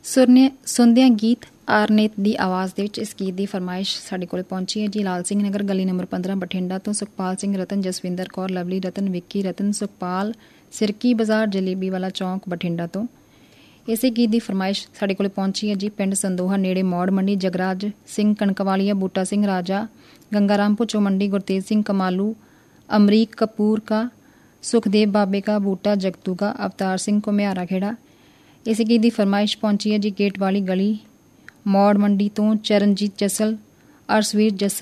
ਸੁਣਦਿਆਂ ਗੀਤ ਆਰਨੇਤ ਦੀ ਆਵਾਜ਼ ਦੇ ਵਿੱਚ ਇਸ ਗੀਤ ਦੀ ਫਰਮਾਇਸ਼ ਸਾਡੇ ਕੋਲ ਪਹੁੰਚੀ ਹੈ ਜੀ। ਲਾਲ ਸਿੰਘ ਨਗਰ ਗਲੀ ਨੰਬਰ 15 ਬਠਿੰਡਾ ਤੋਂ ਸੁਖਪਾਲ ਸਿੰਘ ਰਤਨ, ਜਸਵਿੰਦਰ ਕੌਰ, ਲਵਲੀ ਰਤਨ, ਵਿੱਕੀ ਰਤਨ, ਸੁਖਪਾਲ, ਸਿਰਕੀ ਬਾਜ਼ਾਰ, ਜਲੇਬੀ ਵਾਲਾ ਚੌਂਕ ਬਠਿੰਡਾ ਤੋਂ। ਇਸੇ ਗੀਤ ਦੀ ਫਰਮਾਇਸ਼ ਸਾਡੇ ਕੋਲ ਪਹੁੰਚੀ ਹੈ ਜੀ ਪਿੰਡ ਸੰਦੋਹਾ ਨੇੜੇ ਮੌੜ ਮੰਡੀ, ਜਗਰਾਜ ਸਿੰਘ ਕਣਕਵਾਲੀਆ, ਬੂਟਾ ਸਿੰਘ ਰਾਜਾ, ਗੰਗਾਰਾਮਪੁਰ ਚੋ ਮੰਡੀ, ਗੁਰਤੇਜ ਸਿੰਘ ਕਮਾਲੂ, ਅਮਰੀਕ ਕਪੂਰ ਕਾ, ਸੁਖਦੇਵ ਬਾਬੇ ਕਾ, ਬੂਟਾ ਜਗਤੂ का, अवतार सिंह ਘੁਮਿਆਰਾ ਖੇੜਾ। ਇਸੇ ਗੀਤ ਦੀ ਫਰਮਾਇਸ਼ ਪਹੁੰਚੀ ਹੈ ਜੀ ਗੇਟ ਵਾਲੀ ਗਲੀ ਮੌੜ ਮੰਡੀ ਤੋਂ ਚਰਨਜੀਤ ਜਸਲ, ਅਰਸ਼ਵੀਰ ਜਸਲ,